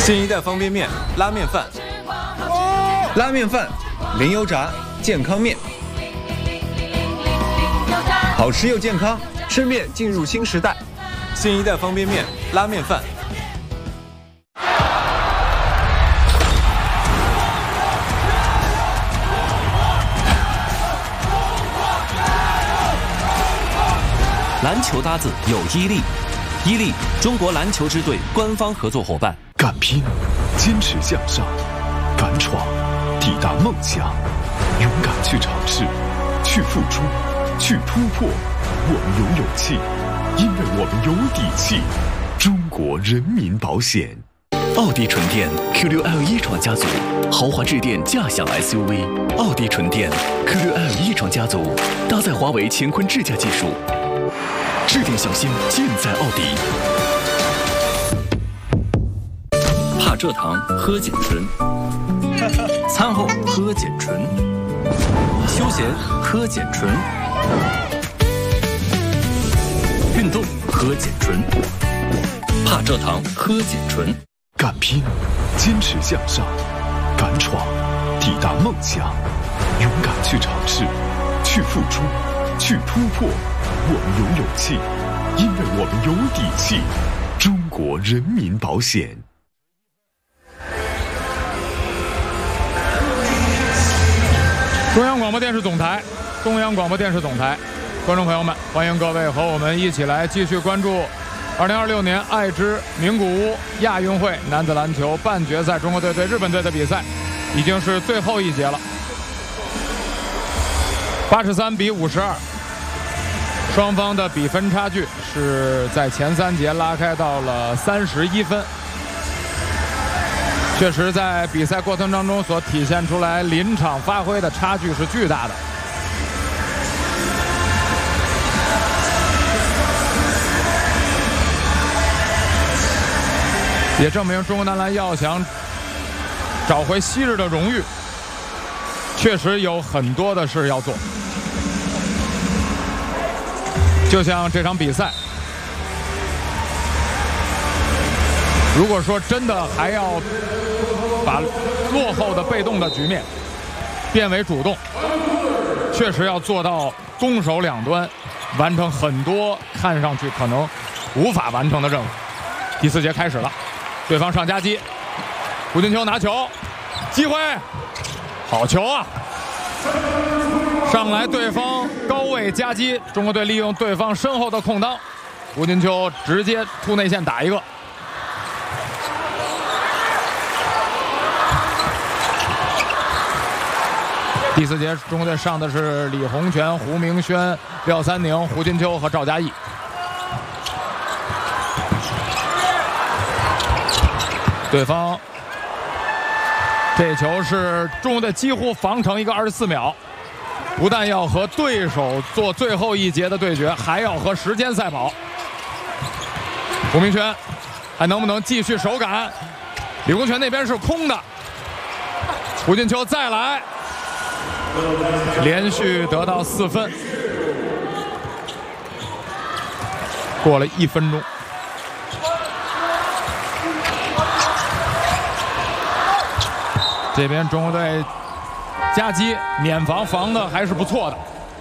新一代方便面拉面饭， 拉面饭，零油炸，健康面，好吃又健康，吃面进入新时代。 新一代方便面拉面饭。 篮球搭子有伊利，伊利中国篮球支队官方合作伙伴。 敢拼，坚持向上，敢闯，抵达梦想，勇敢去尝试，去付出，去突破。我们有勇气，因为我们有底气。中国人民保险。 奥迪纯电 Q6L 一创家族，豪华智电驾享 SUV。奥迪纯电 Q6L 一创家族，搭载华为乾坤智驾技术。智电小新尽在奥迪。 怕蔗糖喝碱醇，餐后喝碱醇，休闲喝碱醇，运动喝碱醇，怕蔗糖喝碱醇。 敢拼，坚持向上，敢闯，抵达梦想，勇敢去尝试，去付出，去突破。我们有勇气，因为我们有底气。中国人民保险。 中央广播电视总台，中央广播电视总台，观众朋友们，欢迎各位和我们一起来继续关注2026年爱知名古屋亚运会男子篮球半决赛，中国队对日本队的比赛已经是最后一节了，83-52。双方的比分差距是在前3节拉开到了31分，确实在比赛过程当中所体现出来临场发挥的差距是巨大的。也证明中国男篮要想找回昔日的荣誉，确实有很多的事要做。就像这场比赛，如果说真的还要把落后的被动的局面变为主动，确实要做到攻守两端完成很多看上去可能无法完成的任务。第4节开始了，对方上夹击，胡金秋拿球，机会，好球啊！上来对方高位夹击，中国队利用对方身后的空当，胡金秋直接突内线打一个。第4节中国队上的是李洪权、胡明轩、廖三宁、胡金秋和赵嘉毅。对方这球是中国队几乎防成一个24秒，不但要和对手做最后一节的对决，还要和时间赛跑。胡明轩还能不能继续手感？李洪权那边是空的，胡金秋再来，连续得到4分。过了1分钟，这边中国队夹击免防，防的还是不错的。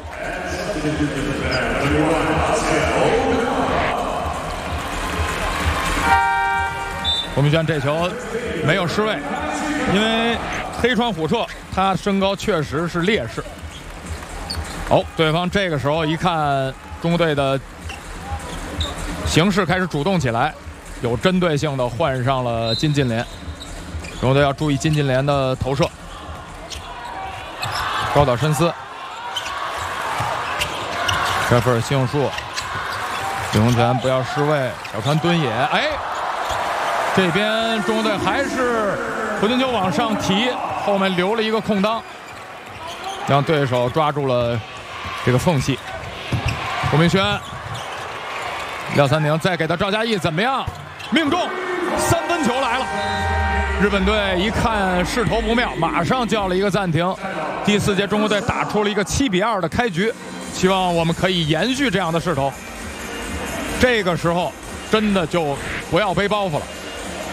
胡明轩这球没有失位，因为黑川虎彻他身高确实是劣势。对方这个时候一看中国队的形势开始主动起来，有针对性的换上了金近廉。中国队要注意金近廉的投射，高岛伸司，这份辛永树，李洪权不要失位，小川敦也，这边中国队还是胡金秋往上提，后面留了一个空当，让对手抓住了这个缝隙。胡明轩，廖三宁再给他赵嘉毅，怎么样？命中，3分球来了。日本队一看势头不妙，马上叫了一个暂停。第4节中国队打出了一个7-2的开局，希望我们可以延续这样的势头。这个时候真的就不要背包袱了。